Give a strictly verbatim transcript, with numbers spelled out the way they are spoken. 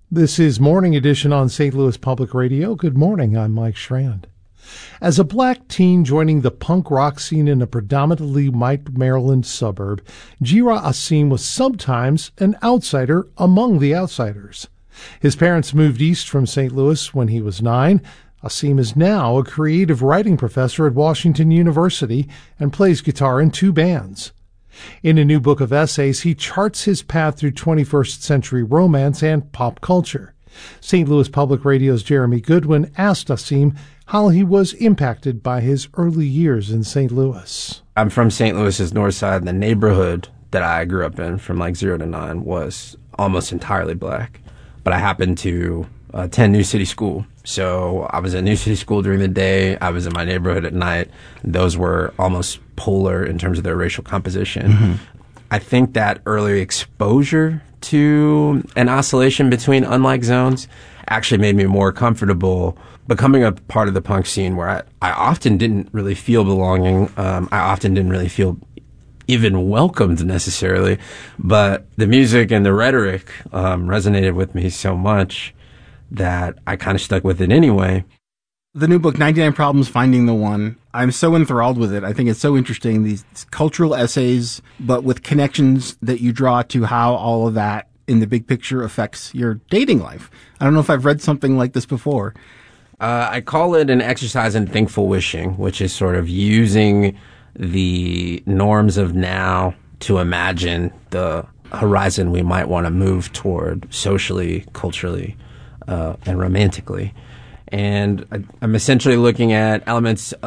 This is Morning Edition on Saint Louis Public Radio. Good morning, I'm Mike Schrand. As a black teen joining the punk rock scene in a predominantly white Maryland suburb, Gira Asim was sometimes an outsider among the outsiders. His parents moved east from Saint Louis when he was nine. Asim is now a creative writing professor at Washington University and plays guitar in two bands. In a new book of essays, he charts his path through twenty-first century romance and pop culture. Saint Louis Public Radio's Jeremy Goodwin asked Asim how he was impacted by his early years in Saint Louis. I'm from Saint Louis's north side. The neighborhood that I grew up in from like zero to nine was almost entirely black. But I happened to attend New City School. So I was at New City School during the day. I was in my neighborhood at night. Those were almost polar in terms of their racial composition. Mm-hmm. I think that early exposure to an oscillation between unlike zones actually made me more comfortable becoming a part of the punk scene where I, I often didn't really feel belonging. Um, I often didn't really feel even welcomed necessarily, but the music and the rhetoric um, resonated with me so much that I kind of stuck with it anyway. The new book, ninety-nine Problems, Finding the One, I'm so enthralled with it. I think it's so interesting, these cultural essays, but with connections that you draw to how all of that in the big picture affects your dating life. I don't know if I've read something like this before. Uh, I call it an exercise in thinkful wishing, which is sort of using the norms of now to imagine the horizon we might want to move toward socially, culturally, uh, and romantically. And I, I'm essentially looking at elements